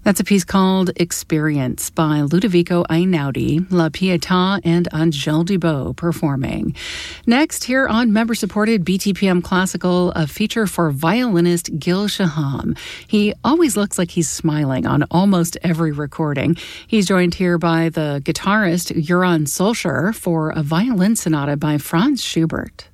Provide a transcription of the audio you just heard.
That's a piece called Experience by Ludovico Einaudi, La Pietà, and Angèle Dubot performing. Next, here on member-supported BTPM Classical, a feature for violinist Gil Shaham. He always looks like he's smiling on almost every recording. He's joined here by the guitarist Göran Solskjaer for a violin sonata by Franz Schubert.